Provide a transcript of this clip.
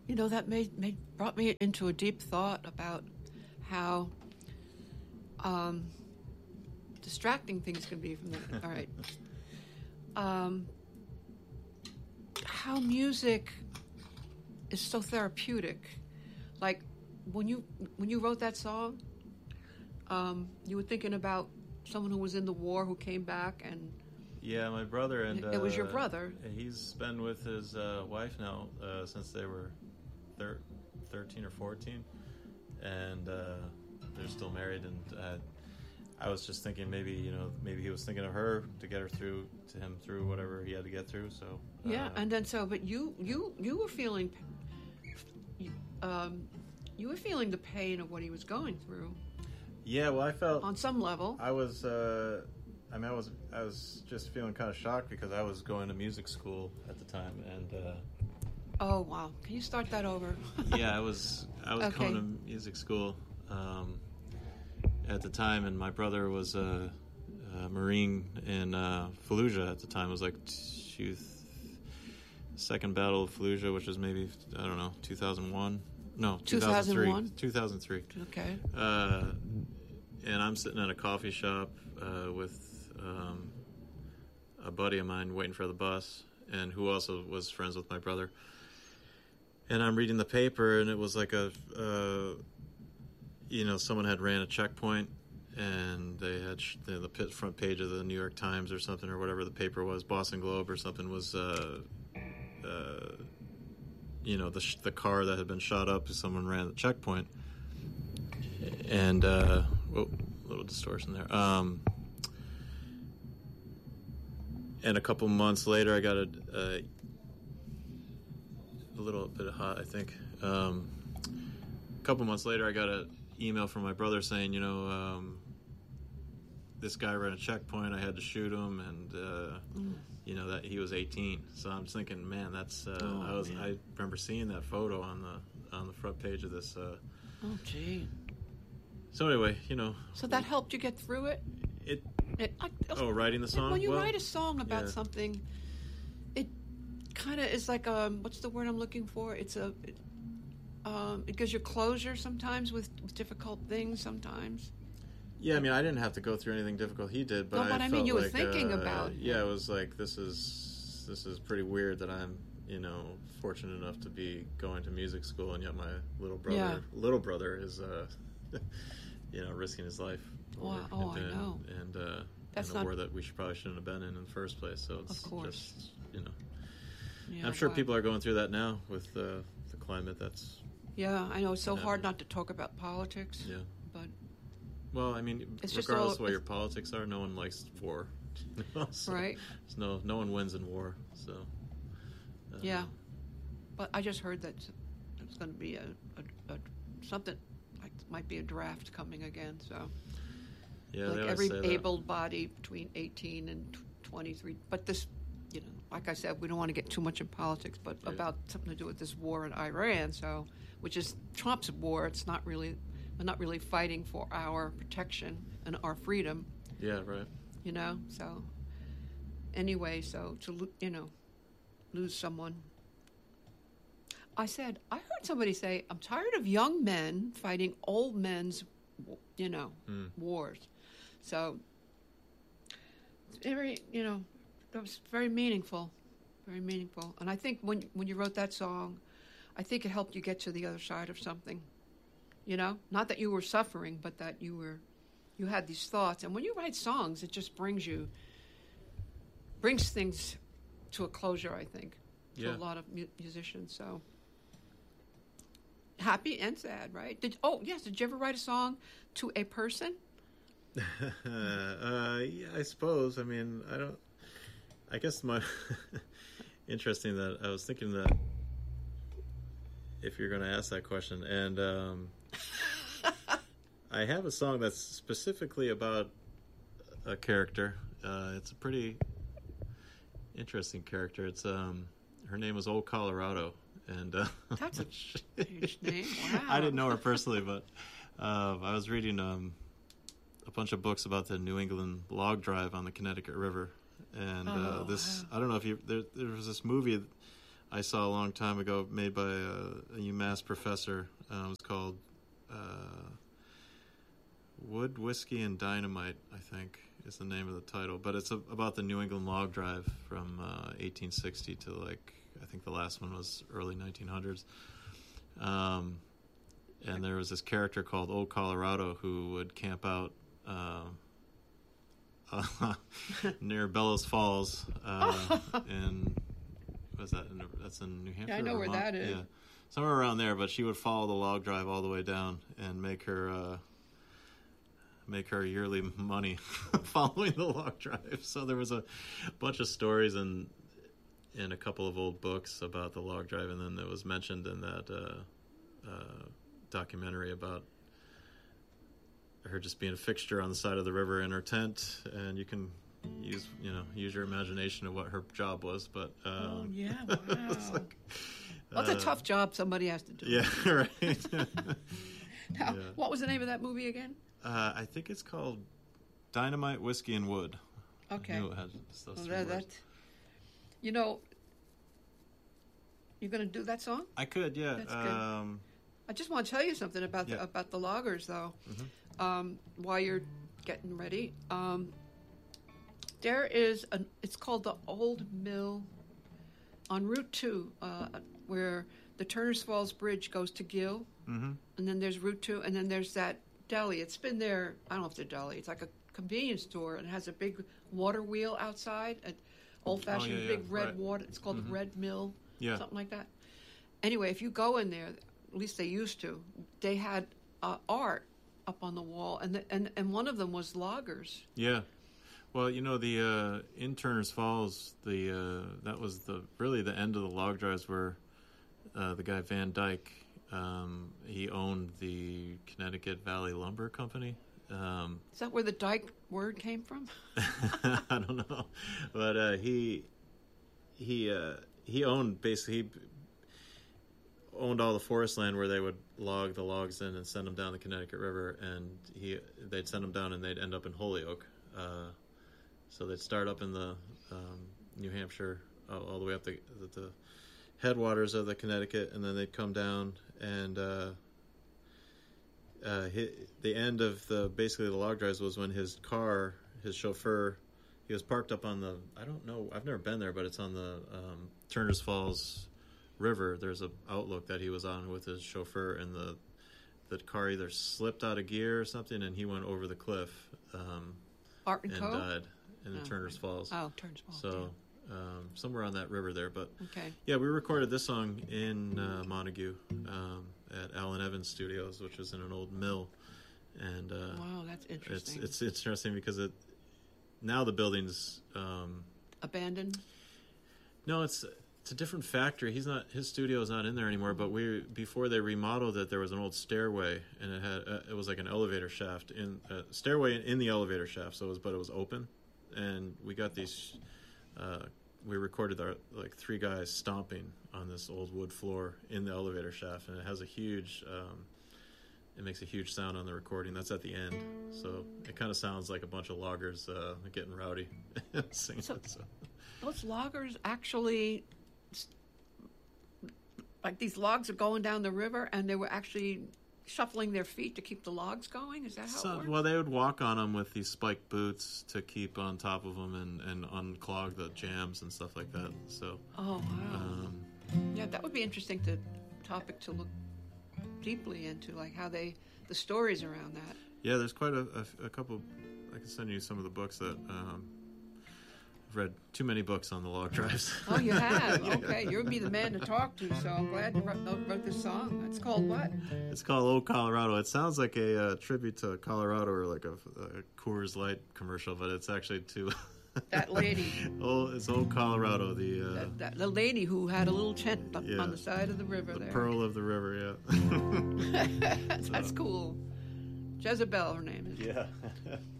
That brought me into a deep thought about how distracting things can be from that. All right. How music is so therapeutic. Like when you wrote that song, you were thinking about someone who was in the war who came back, and yeah, my brother, and it was your brother. He's been with his wife now since they were 13 or 14, and they're still married. And I was just thinking maybe he was thinking of her to get her through whatever he had to get through. So yeah, and then but you were feeling you were feeling the pain of what he was going through. Yeah, well, I felt on some level. I was just feeling kind of shocked because I was going to music school at the time, and oh wow, can you start that over? Yeah, I was okay. Going to music school at the time, and my brother was a Marine in Fallujah at the time. It was like Second Battle of Fallujah, which was maybe 2001. No, 2003. 2003. Okay. And I'm sitting at a coffee shop with a buddy of mine waiting for the bus, and who also was friends with my brother. And I'm reading the paper, and it was like someone had ran a checkpoint, and they had the front page of the New York Times or something, or whatever the paper was, Boston Globe or something, was the car that had been shot up. Someone ran the checkpoint, and a little distortion there. And a couple months later, I got a little bit hot, I think. A couple months later, I got an email from my brother saying, this guy ran a checkpoint. I had to shoot him, and that he was 18. So I'm thinking, man, that's. I remember seeing that photo on the front page of this. Oh, gee. So anyway, So that helped you get through it. Writing the song. When you write a song about something, it kind of is like what's the word I'm looking for? It gives you closure sometimes with difficult things sometimes. Yeah, I mean, I didn't have to go through anything difficult he did, but I mean, you were thinking about. Yeah, it was like this is pretty weird that I'm fortunate enough to be going to music school, and yet my little brother is risking his life. I know. And that's in a war that we probably shouldn't have been in the first place. So it's just Yeah, I'm sure people are going through that now with the climate that's. Yeah, I know it's so hard not to talk about politics. Yeah, but. Well, I mean, regardless of what your politics are, no one likes war. So right. No one wins in war. So. Yeah, but I just heard that there's going to be a something like might be a draft coming again. So. Yeah, like every able body between 18 and 23. But this, like I said, we don't want to get too much in politics, but about something to do with this war in Iran. So, which is Trump's war. It's not really. We're not really fighting for our protection and our freedom. Yeah, right. So anyway, so to lose someone. I heard somebody say, I'm tired of young men fighting old men's, wars. So, that was very meaningful, very meaningful. And I think when you wrote that song, I think it helped you get to the other side of something. Not that you were suffering, but that you had these thoughts. And when you write songs, it just brings things to a closure, I think, to a lot of musicians. So happy and sad, right? Did you ever write a song to a person? Yeah, I suppose. I mean, I guess my interesting that I was thinking that if you're going to ask that question, and I have a song that's specifically about a character. It's a pretty interesting character. It's her name was Old Colorado, and that's a huge name. Wow. I didn't know her personally, but I was reading a bunch of books about the New England log drive on the Connecticut River, and I don't know if there was this movie I saw a long time ago, made by a UMass professor. It was called Wood, Whiskey, and Dynamite, I think, is the name of the title. But it's about the New England log drive from 1860 to, like, I think the last one was early 1900s. And there was this character called Old Colorado who would camp out near Bellows Falls, and was that that's in New Hampshire? Yeah, I know where that is. Yeah, somewhere around there. But she would follow the log drive all the way down and make her yearly money following the log drive. So there was a bunch of stories in a couple of old books about the log drive, and then it was mentioned in that documentary about her just being a fixture on the side of the river in her tent, and you can use your imagination of what her job was. But oh yeah, wow. Like, well, it's a tough job somebody has to do. Yeah, right. Now, what was the name of that movie again? I think it's called Dynamite, Whiskey, and Wood. Okay. I knew it had those three words. You're going to do that song? I could, yeah. That's good. I just want to tell you something about the loggers, though. Mm-hmm. While you're getting ready, there is it's called the Old Mill on Route 2, where the Turners Falls Bridge goes to Gill, mm-hmm. and then there's Route 2, and then there's that deli. It's been there. I don't know if it's a deli. It's like a convenience store, and it has a big water wheel outside, an old-fashioned big red water. It's called mm-hmm. the Red Mill, something like that. Anyway, if you go in there, at least they used to, they had art up on the wall, and one of them was loggers. Yeah. Well, the in Turners Falls, that was really the end of the log drives where the guy Van Dyke, he owned the Connecticut Valley Lumber Company. Is that where the Dyke word came from? I don't know, but he owned owned all the forest land where they would log the logs in and send them down the Connecticut River, and they'd send them down and they'd end up in Holyoke. So they'd start up in the New Hampshire all the way up the headwaters of the Connecticut, and then they'd come down, and the end of basically the log drives was when his chauffeur, he was parked up on I don't know, I've never been there, but it's on the Turners Falls River. There's an outlook that he was on with his chauffeur, and the car either slipped out of gear or something, and he went over the cliff and died in the Turners Falls. Oh, Turners Falls. So somewhere on that river there. But okay. Yeah, we recorded this song in Montague at Alan Evans Studios, which was in an old mill. And wow, that's interesting. It's interesting because now the building's abandoned. No, it's a different factory. His studio is not in there anymore. But before they remodeled it, there was an old stairway, and it was like an elevator shaft stairway in the elevator shaft. So it was open, and we got these. We recorded like three guys stomping on this old wood floor in the elevator shaft, and it has a huge. It makes a huge sound on the recording. That's at the end, so it kind of sounds like a bunch of loggers getting rowdy, singing. So those loggers actually, like these logs are going down the river, and they were actually shuffling their feet to keep the logs going? Is that how it works? Well, they would walk on them with these spiked boots to keep on top of them and unclog the jams and stuff like that. So. Oh wow. Yeah, that would be interesting topic to look deeply into, like how the stories around that. Yeah, there's quite a couple. I can send you some of the books that. I've read too many books on the log drives. Oh, you have? Okay, you'll be the man to talk to, so I'm glad you wrote this song. It's called what? It's called Old Colorado. It sounds like a tribute to Colorado or like a Coors Light commercial, but it's actually to... that lady. It's Old Colorado. The lady who had a little tent on the side of the river there. The pearl of the river, yeah. That's cool. Jezebel, her name is. Yeah.